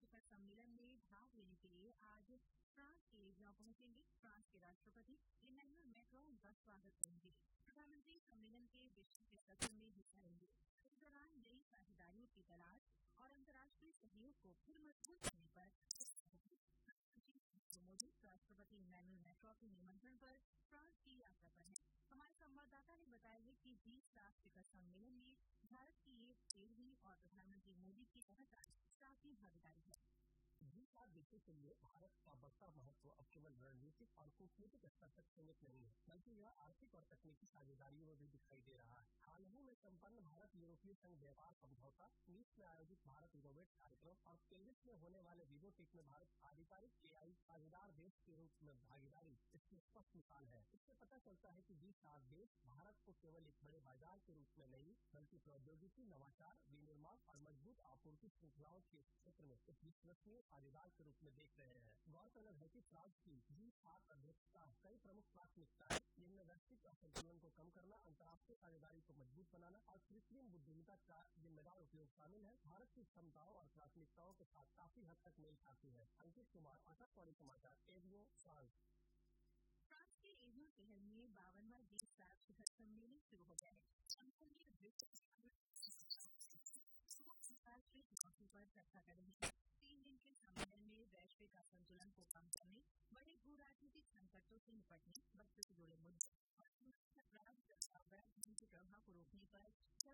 शिखर सम्मेलन में भाग लेने के लिए आज फ्रांस के एवियन पहुंचेंगे। फ्रांस के राष्ट्रपति इमैनुअल मैक्रों उनका स्वागत करेंगे। प्रधानमंत्री सम्मेलन के विशेष सत्र में हिस्सा लेंगे। इस दौरान नई साझेदारियों की तलाश और अंतर्राष्ट्रीय सहयोग को फिर मजबूत करने पर मोदी राष्ट्रपति इमैनुअल मैक्रों के निमंत्रण पर फ्रांस की यात्रा पर हैं। हमारे संवाददाता ने बताया है कि G7 शिखर सम्मेलन में भारत की ये 13वीं और प्रधानमंत्री मोदी की लगातार 7वीं भागीदारी है। G7 देशों के लिए भारत का बढ़ता महत्व अब केवल रणनीतिक और कूटनीतिक स्तर तक सीमित नहीं है, बल्कि यह आर्थिक और तकनीकी साझेदारियों में भी दिखाई दे रहा है। हाल ही में संपन्न भारत यूरोपीय संघ व्यापार समझौता, नीस में आयोजित भारत इनोवेट कार्यक्रम और केंद्रित में होने वाले विवोटेक में भारत आधिकारिक AI साझेदार देश के रूप में भागीदारी इसकी स्पष्ट मिसाल है। इससे पता चलता है कि G7 देश भारत को केवल एक बड़े बाजार के रूप में नहीं, बल्कि प्रौद्योगिकी, नवाचार, विनिर्माण और मजबूत आपूर्ति श्रृंखलाओं के क्षेत्र में एक विश्वसनीय साझेदार के रूप में देख रहे हैं। गौरतलब है कि फ्रांस की G7 अध्यक्षता कई प्रमुख प्राथमिकताएं, जिनमें वैश्विक असंतुलन को कम करना, अंतर्राष्ट्रीय साझेदारी को मजबूत बनाना और कृत्रिम बुद्धिमत्ता का जिम्मेदार उपयोग शामिल है, भारत की क्षमताओं और प्राथमिकताओं के साथ काफी हद तक मेल खाती है। अंकित कुमार, आकाशवाणी समाचार, एवियन, फ्रांस। फ्रांस के एवियन शहर में 52वां G7 शिखर सम्मेलन शुरू हो गया है। अंतर्राष्ट्रीय चुनौतियों पर चर्चा करेंगे। 3 दिन के सम्मेलन में वैश्विक असंतुलन को कम करने, बड़े भू राजनीतिक संकटों से निपटने, बच्चों से जुड़े मुद्दे और अवैध धन के प्रवाह को रोकने पर